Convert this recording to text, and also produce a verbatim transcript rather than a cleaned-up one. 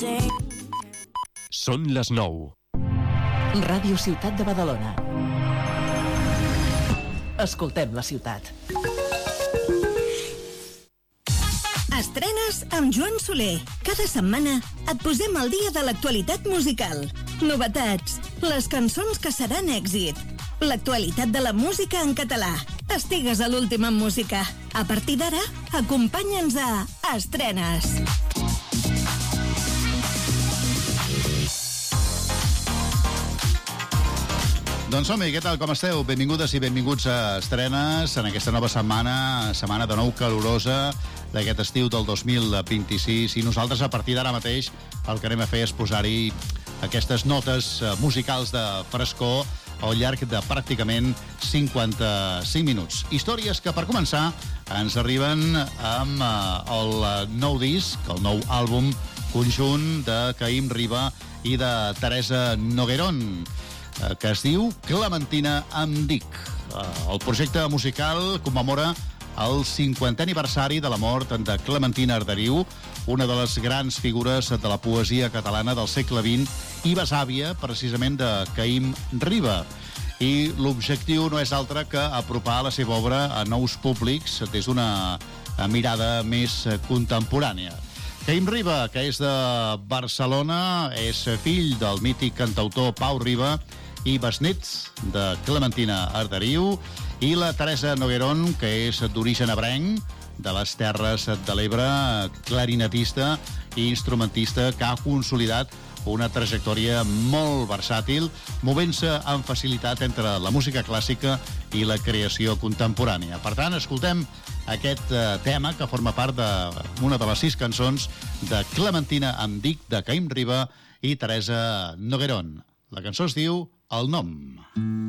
Són les nou. Ràdio Ciutat de Badalona. Escoltem la ciutat. Estrenes amb Joan Soler. Cada setmana et posem al dia de l'actualitat musical. Novetats, les cançons que seran èxit, l'actualitat de la música en català. Estigues a l'últim en música. A partir d'ara, acompanya'ns a Estrenes. Doncs som-hi, què tal, com esteu? Benvingudes i benvinguts a Estrenes en aquesta nova setmana, setmana de nou calorosa d'aquest estiu del dos mil vint-i-sis, i nosaltres a partir d'ara mateix el que anem a fer és posar-hi aquestes notes musicals de frescor al llarg de pràcticament cinquanta-cinc minuts. Històries que, per començar, ens arriben amb el nou disc, el nou àlbum conjunt de Caïm Riba i de Teresa Noguerón, que es diu Clementina em dic. El projecte musical commemora el cinquantè aniversari de la mort de Clementina Arderiu, una de les grans figures de la poesia catalana del segle vint i besàvia, precisament, de Caïm Riba. I l'objectiu no és altre que apropar la seva obra a nous públics des d'una mirada més contemporània. Caïm Riba, que és de Barcelona, és fill del mític cantautor Pau Riba i besnet de Clementina Arderiu, i la Teresa Noguerón, que és d'origen ebrenc, de les Terres de l'Ebre, clarinetista i instrumentista que ha consolidat una trajectòria molt versàtil, movent-se amb facilitat entre la música clàssica i la creació contemporània. Per tant, escoltem aquest tema que forma part d'una de les sis cançons de Clementina em dic, de Caïm Riba i Teresa Noguerón. La cançó es diu El nom.